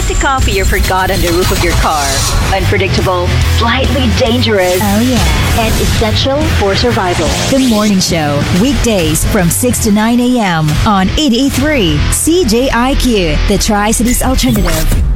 the coffee you forgot on the roof of your car. Unpredictable, slightly dangerous. Oh, yeah. And essential for survival. The Morning Show, weekdays from 6 to 9 a.m. on 88.3 CJIQ, the Tri-Cities Alternative.